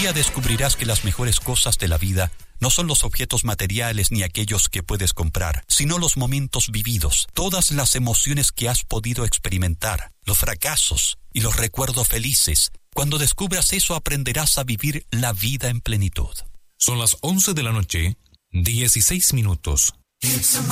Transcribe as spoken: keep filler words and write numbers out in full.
día descubrirás que las mejores cosas de la vida no son los objetos materiales ni aquellos que puedes comprar, sino los momentos vividos, todas las emociones que has podido experimentar, los fracasos y los recuerdos felices. Cuando descubras eso, aprenderás a vivir la vida en plenitud. Son las once de la noche, dieciséis minutos.